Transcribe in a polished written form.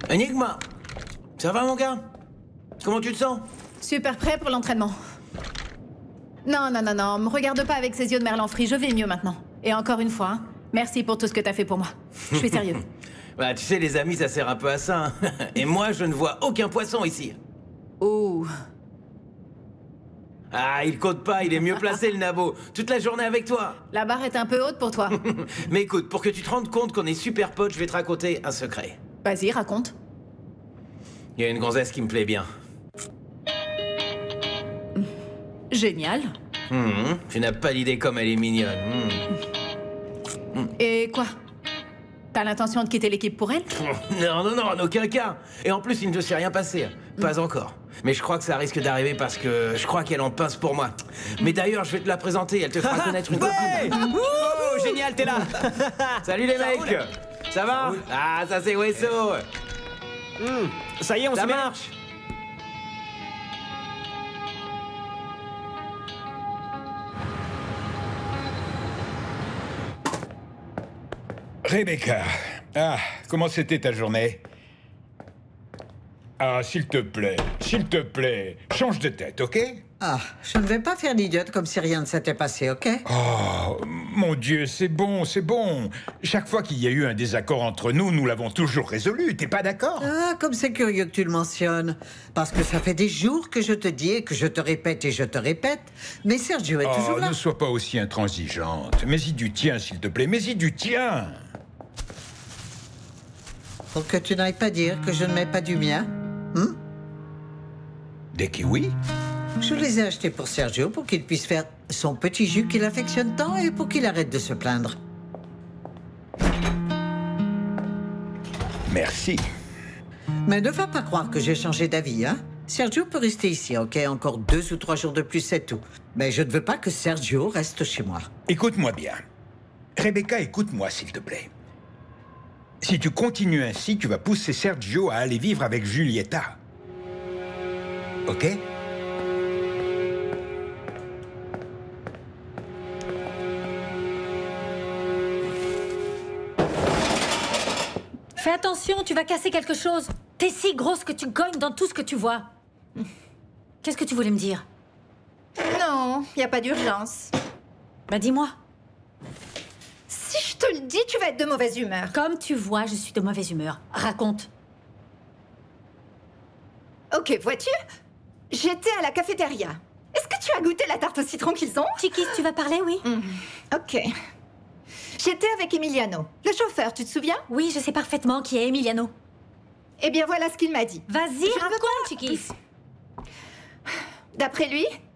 Enigma, ça va mon gars? Comment tu te sens? Super prêt pour l'entraînement. Non, me regarde pas avec ces yeux de merlan frit, je vais mieux maintenant. Et encore une fois, hein, merci pour tout ce que t'as fait pour moi. Je suis sérieux. Bah tu sais les amis ça sert un peu à ça. Hein. Et moi je ne vois aucun poisson ici. Ouh. Ah il compte pas, il est mieux placé le nabo. Toute la journée avec toi. La barre est un peu haute pour toi. Mais écoute, pour que tu te rendes compte qu'on est super potes, je vais te raconter un secret. Vas-y, raconte. Il y a une gonzesse qui me plaît bien. Génial. Tu n'as pas d'idée comme elle est mignonne. Et quoi? T'as l'intention de quitter l'équipe pour elle? Non, en aucun cas. Et en plus, il ne s'est rien passé. Pas encore. Mais je crois que ça risque d'arriver parce que je crois qu'elle en pince pour moi. Mais d'ailleurs, je vais te la présenter, elle te fera connaître une copine. Oh, génial, t'es là. Salut les mecs. Ça va? Ah, ça c'est Wesso. Ça y est, on Ça s'y met. marche. Rebecca, comment c'était ta journée? Ah, s'il te plaît, change de tête, ok? Ah, je ne vais pas faire l'idiote comme si rien ne s'était passé, ok? Oh, mon Dieu, c'est bon. Chaque fois qu'il y a eu un désaccord entre nous, nous l'avons toujours résolu, t'es pas d'accord? Ah, comme c'est curieux que tu le mentionnes. Parce que ça fait des jours que je te dis et que je te répète et je te répète. Mais Sergio est toujours là. Ne sois pas aussi intransigeante. Mets-y du tien, s'il te plaît, mets-y du tien. Pour que tu n'ailles pas dire que je ne mets pas du mien. Des kiwis? Je les ai achetés pour Sergio pour qu'il puisse faire son petit jus qu'il affectionne tant et pour qu'il arrête de se plaindre. Merci. Mais ne va pas croire que j'ai changé d'avis, hein? Sergio peut rester ici, ok? Encore 2 ou 3 jours de plus, c'est tout. Mais je ne veux pas que Sergio reste chez moi. Écoute-moi bien. Rebecca, écoute-moi, s'il te plaît. Si tu continues ainsi, tu vas pousser Sergio à aller vivre avec Julieta. Ok? Fais attention, tu vas casser quelque chose. T'es si grosse que tu cognes dans tout ce que tu vois. Qu'est-ce que tu voulais me dire? Non, y a pas d'urgence. Bah dis-moi. Si je te le dis, tu vas être de mauvaise humeur. Comme tu vois, je suis de mauvaise humeur. Raconte. Ok, vois-tu? J'étais à la cafétéria. Est-ce que tu as goûté la tarte au citron qu'ils ont? Chiquis, tu vas parler, oui? Ok. J'étais avec Emiliano, le chauffeur, tu te souviens? Oui, je sais parfaitement qui est Emiliano. Eh bien, voilà ce qu'il m'a dit. Vas-y, Je ne veux raconte, pas- Chiquis. D'après lui,